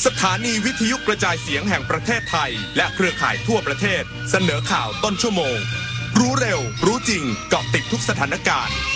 สถานีวิทยุกระจายเสียงแห่งประเทศไทยและเครือข่ายทั่วประเทศเสนอข่าวต้นชั่วโมงรู้เร็วรู้จริงเกาะติดทุกสถานการณ์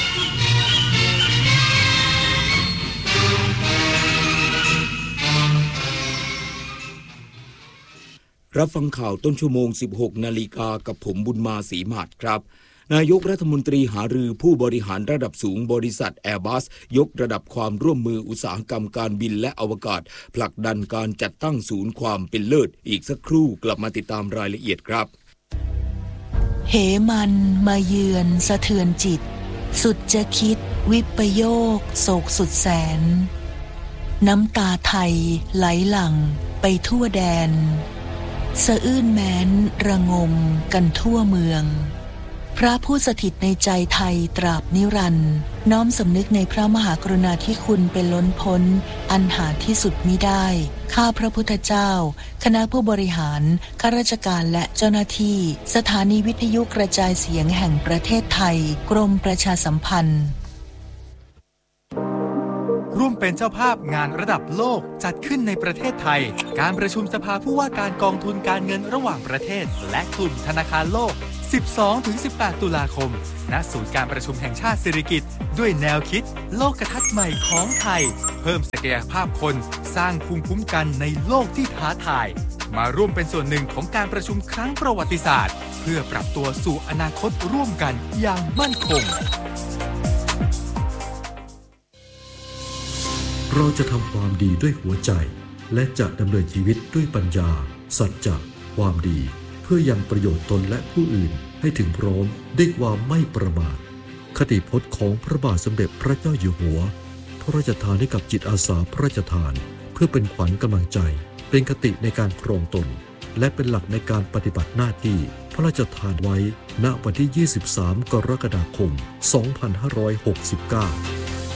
รับฟังข่าวต้นชั่วโมง 16 นาฬิกากับผมบุญมาศรีมาศครับนายกรัฐมนตรีหารือผู้บริหารระดับสูงบริษัท Airbus ยกระดับความร่วมมืออุตสาหกรรมการบินและอวกาศผลักดันการจัดตั้งศูนย์ความเป็นเลิศอีกสักครู่กลับมาติดตามรายละเอียดครับเหมันมาเยือนสะเทือนจิตสุดจะคิดวิปโยคโศกสุดแสนน้ำตาไทยไหลหลั่งไปทั่วแดนสะอื้นแม้นระงมกันทั่วเมืองพระผู้สถิตในใจไทยตราบนิรันดร์น้อมสำนึกในพระมหากรุณาธิคุณเป็นล้นพ้นอันหาที่สุดมิได้ข้าพระพุทธเจ้าคณะผู้บริหารข้าราชการและเจ้าหน้าที่สถานีวิทยุกระจายเสียงแห่งประเทศไทยกรมประชาสัมพันธ์ร่วมเป็นเจ้าภาพงานระดับโลกจัดขึ้นในประเทศไทยการประชุมสภาผู้ว่าการกองทุนการเงินระหว่างประเทศและกลุ่มธนาคารโลก 12-18 ตุลาคมณศูนย์การประชุมแห่งชาติสิริกิติ์ด้วยแนวคิดโลกทัศน์ใหม่ของไทยเพิ่มศักยภาพคนสร้างภูมิคุ้มกันในโลกที่ท้าทายมาร่วมเป็นส่วนหนึ่งของการประชุมครั้งประวัติศาสตร์เพื่อปรับตัวสู่อนาคตร่วมกันอย่างมั่นคงเราจะทำความดีด้วยหัวใจและจะดำเนินชีวิตด้วยปัญญาสัจจะความดีเพื่อยังประโยชน์ตนและผู้อื่นให้ถึงพร้อมด้วยความไม่ประมาทคติพจน์ของพระบาทสมเด็จพระเจ้าอยู่หัวพระราชทานให้กับจิตอาสาพระราชทานเพื่อเป็นขวัญกำลังใจเป็นคติในการครองตนและเป็นหลักในการปฏิบัติหน้าที่พระราชทานไว้ณวันที่ 23 กรกฎาคม 2569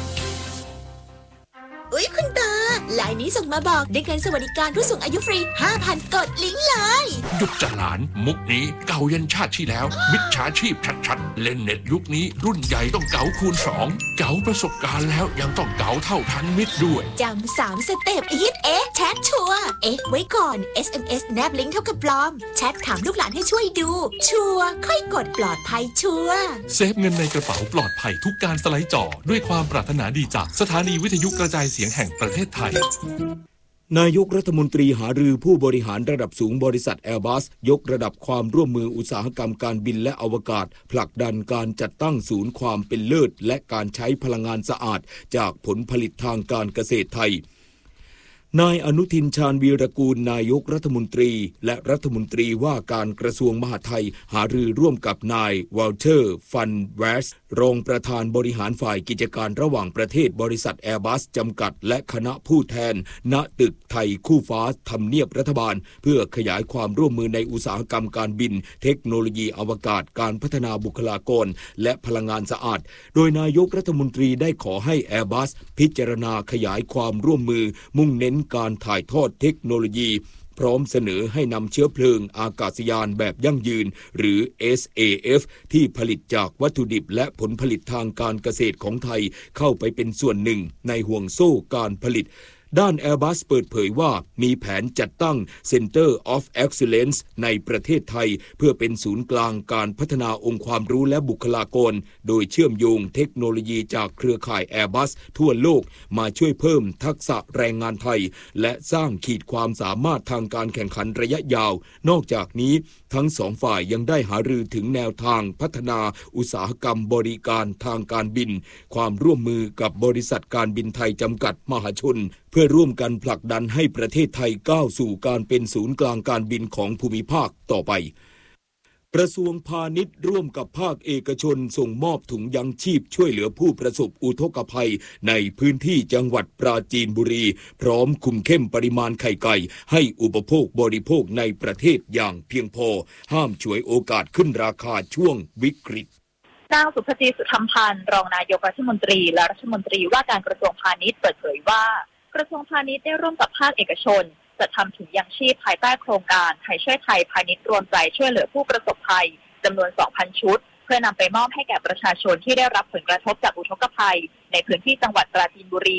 คุณตาลายนี้ส่งมาบอกได้เงินสวัสดิการผู้สูงอายุฟรี 5,000 กดลิงก์เลยหยุดจะหลานมุกนี้เก่ายันชาติที่แล้วมิจฉาชีพชัดๆเล่นเน็ตยุคนี้รุ่นใหญ่ต้องเก๋าคูณ2เก๋าประสบการณ์แล้วยังต้องเก๋าเท่าทันมิตรด้วยจำ3 สเต็ปฮิตแชทชัวร์ไว้ก่อน SMS แนบลิงก์เท่ากับปลอมแชทถามลูกหลานให้ช่วยดูชัวร์ค่อยกดปลอดภัยชัวร์เซฟเงินในกระเป๋าปลอดภัยทุกการสไลด์จอด้วยความปรารถนาดีจากสถานีวิทยุกระจายเสียงแห่งประเทศไทยนายกรัฐมนตรีหารือผู้บริหารระดับสูงบริษัท Airbus ยกระดับความร่วมมืออุตสาหกรรมการบินและอวกาศผลักดันการจัดตั้งศูนย์ความเป็นเลิศและการใช้พลังงานสะอาดจากผลผลิตทางการเกษตรไทยนายอนุทินชาญวีรกูลนายกรัฐมนตรีและรัฐมนตรีว่าการกระทรวงมหาดไทยหารือร่วมกับนายวอลเตอร์ฟันแวสรองประธานบริหารฝ่ายกิจการระหว่างประเทศบริษัท Airbus จำกัดและคณะผู้แทนณตึกไทยคู่ฟ้าทำเนียบรัฐบาลเพื่อขยายความร่วมมือในอุตสาหกรรมการบินเทคโนโลยีอวกาศการพัฒนาบุคลากรและพลังงานสะอาดโดยนายกรัฐมนตรีได้ขอให้ Airbus พิจารณาขยายความร่วมมือมุ่งเน้นการถ่ายทอดเทคโนโลยีพร้อมเสนอให้นำเชื้อเพลิงอากาศยานแบบยั่งยืนหรือ SAF ที่ผลิตจากวัตถุดิบและผลผลิตทางการเกษตรของไทยเข้าไปเป็นส่วนหนึ่งในห่วงโซ่การผลิตด้าน Airbus เปิดเผยว่ามีแผนจัดตั้ง Center of Excellence ในประเทศไทยเพื่อเป็นศูนย์กลางการพัฒนาองค์ความรู้และบุคลากรโดยเชื่อมโยงเทคโนโลยีจากเครือข่าย Airbus ทั่วโลกมาช่วยเพิ่มทักษะแรงงานไทยและสร้างขีดความสามารถทางการแข่งขันระยะยาวนอกจากนี้ทั้งสองฝ่ายยังได้หารือถึงแนวทางพัฒนาอุตสาหกรรมบริการทางการบินความร่วมมือกับบริษัทการบินไทยจำกัดมหาชนเพื่อร่วมกันผลักดันให้ประเทศไทยก้าวสู่การเป็นศูนย์กลางการบินของภูมิภาคต่อไปกระทรวงพาณิชย์ร่วมกับภาคเอกชนส่งมอบถุงยังชีพช่วยเหลือผู้ประสบอุทกภัยในพื้นที่จังหวัดปราจีนบุรีพร้อมคุมเข้มปริมาณไข่ไก่ให้อุปโภคบริโภคในประเทศอย่างเพียงพอห้ามฉวยโอกาสขึ้นราคาช่วงวิกฤตนางสุภจีสุธรรมพันธ์รองนายกรัฐมนตรีและรัฐมนตรีว่าการกระทรวงพาณิชย์เปิดเผยว่ากระทรวงพาณิชย์ได้ร่วมกับภาคเอกชนจัดทำถุงยังชีพภายใต้โครงการไทยช่วยไทยพาณิชย์รวมใจช่วยเหลือผู้ประสบภัยจำนวน 2,000 ชุดเพื่อนำไปมอบให้แก่ประชาชนที่ได้รับผลกระทบจากอุทกภัยในพื้นที่จังหวัดปราจีนบุรีพ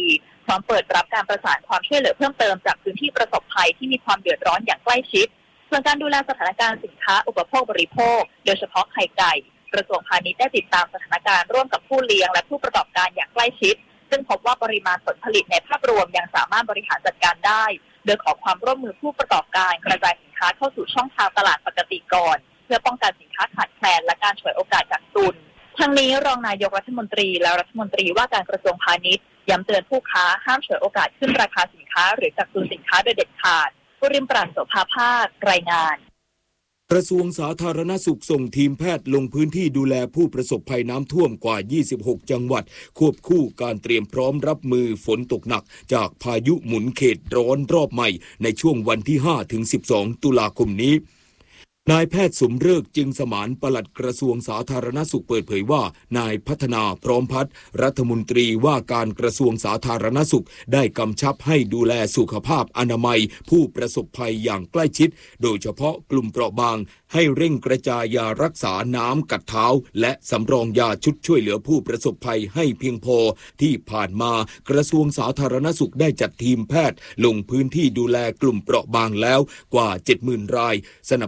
ร้อมเปิดรับการประสานความช่วยเหลือเพิ่มเติมจากพื้นที่ประสบภัยที่มีความเดือดร้อนอย่างใกล้ชิดส่วนการดูแลสถานการณ์สินค้าอุปโภคบริโภคโดยเฉพาะไข่ไก่กระทรวงพาณิชย์ได้ติดตามสถานการณ์ร่วมกับผู้เลี้ยงและผู้ประกอบการอย่างใกล้ชิดซึ่งพบว่าปริมาณผลผลิตในภาพรวมยังสามารถบริหารจัดการได้โดยขอความร่วมมือผู้ประกอบการกระจายสินค้าเข้าสู่ช่องทางตลาดปกติก่อนเพื่อป้องกันสินค้าขาดแคลนและการฉวยโอกาสจากทุนทั้งนี้รองนายกรัฐมนตรีและรัฐมนตรีว่าการกระทรวงพาณิชย์ย้ำเตือนผู้ค้าห้ามฉวยโอกาสขึ้นราคาสินค้าหรือกักตุนสินค้าโดยเด็ดขาดผู้ริมปราศโสภาภาครายงานกระทรวงสาธารณสุขส่งทีมแพทย์ลงพื้นที่ดูแลผู้ประสบภัยน้ำท่วมกว่า26จังหวัดควบคู่การเตรียมพร้อมรับมือฝนตกหนักจากพายุหมุนเขตร้อนรอบใหม่ในช่วงวันที่5ถึง12ตุลาคมนี้นายแพทย์สมฤกษ์จึงสมานปลัดกระทรวงสาธารณสุขเปิดเผยว่านายพัฒนาพร้อมพัฒน์รัฐมนตรีว่าการกระทรวงสาธารณสุขได้กำชับให้ดูแลสุขภาพอนามัยผู้ประสบภัยอย่างใกล้ชิดโดยเฉพาะกลุ่มเปราะบางให้เร่งกระจายยารักษาน้ำกัดเท้าและสำรองยาชุดช่วยเหลือผู้ประสบภัยให้เพียงพอที่ผ่านมากระทรวงสาธารณสุขได้จัดทีมแพทย์ลงพื้นที่ดูแลกลุ่มเปราะบางแล้วกว่า 70,000 ราย